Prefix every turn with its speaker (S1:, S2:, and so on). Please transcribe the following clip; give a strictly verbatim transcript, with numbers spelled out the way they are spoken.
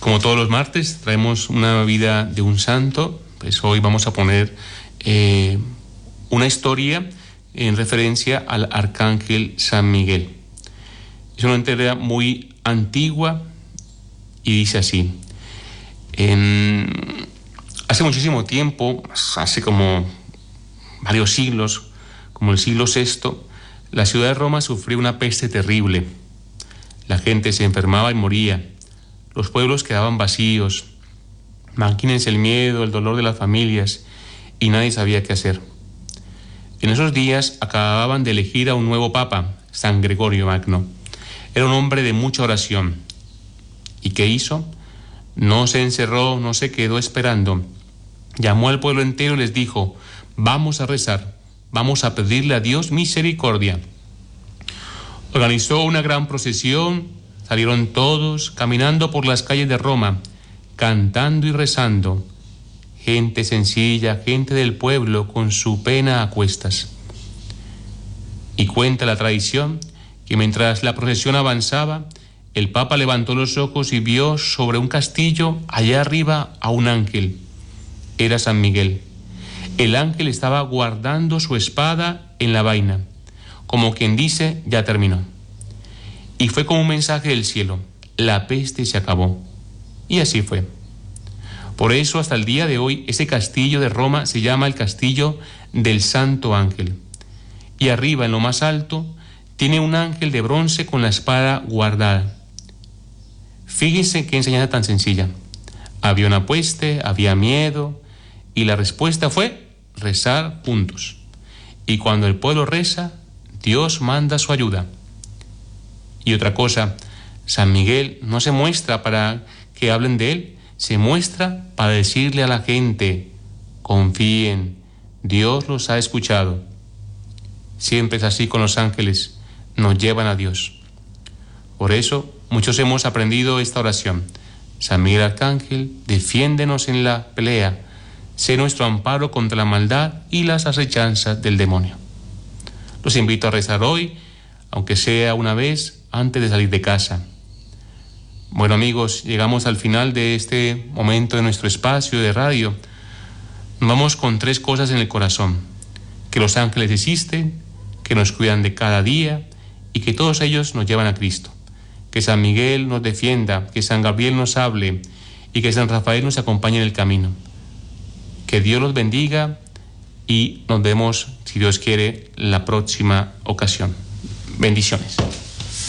S1: Como todos los martes, traemos una vida de un santo. Pues hoy vamos a poner eh, una historia en referencia al arcángel San Miguel. Es una historia muy antigua y dice así. En, hace muchísimo tiempo, hace como varios siglos, como el siglo sexto, la ciudad de Roma sufrió una peste terrible. La gente se enfermaba y moría. Los pueblos quedaban vacíos. Imagínense el miedo, el dolor de las familias, y nadie sabía qué hacer. En esos días acababan de elegir a un nuevo papa, San Gregorio Magno. Era un hombre de mucha oración. ¿Y qué hizo? No se encerró, no se quedó esperando. Llamó al pueblo entero y les dijo: vamos a rezar, vamos a pedirle a Dios misericordia. Organizó una gran procesión, salieron todos caminando por las calles de Roma, cantando y rezando. Gente sencilla, gente del pueblo con su pena a cuestas. Y cuenta la tradición que mientras la procesión avanzaba, el Papa levantó los ojos y vio sobre un castillo allá arriba a un ángel. Era San Miguel. El ángel estaba guardando su espada en la vaina, como quien dice: ya terminó. Y fue como un mensaje del cielo: la peste se acabó. Y así fue. Por eso hasta el día de hoy ese castillo de Roma se llama el Castillo del Santo Ángel. Y arriba, en lo más alto, tiene un ángel de bronce con la espada guardada. Fíjense qué enseñanza tan sencilla. Había una peste, había miedo, y la respuesta fue rezar juntos. Y cuando el pueblo reza, Dios manda su ayuda. Y otra cosa, San Miguel no se muestra para que hablen de él, se muestra para decirle a la gente: confíen, Dios los ha escuchado. Siempre es así con los ángeles, nos llevan a Dios. Por eso muchos hemos aprendido esta oración: San Miguel Arcángel, defiéndenos en la pelea, sé nuestro amparo contra la maldad y las acechanzas del demonio. Los invito a rezar hoy, aunque sea una vez antes de salir de casa. Bueno, amigos, llegamos al final de este momento de nuestro espacio de radio. Nos vamos con tres cosas en el corazón: que los ángeles existen, que nos cuidan de cada día y que todos ellos nos llevan a Cristo. Que San Miguel nos defienda, que San Gabriel nos hable y que San Rafael nos acompañe en el camino. Que Dios los bendiga y nos vemos, si Dios quiere, la próxima ocasión. Bendiciones.